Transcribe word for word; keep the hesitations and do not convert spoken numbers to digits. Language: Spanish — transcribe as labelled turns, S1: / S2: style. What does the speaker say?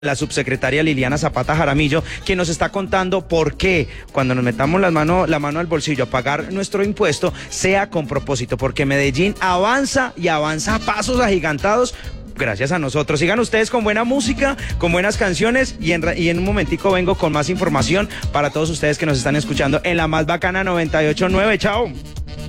S1: la subsecretaria Liliana Zapata Jaramillo, quien nos está contando por qué cuando nos metamos la mano, la mano al bolsillo a pagar nuestro impuesto, sea con propósito, porque Medellín avanza y avanza a pasos agigantados gracias a nosotros. Sigan ustedes con buena música, con buenas canciones y en, y en un momentico vengo con más información para todos ustedes que nos están escuchando en la más bacana noventa y ocho punto nueve. Chao.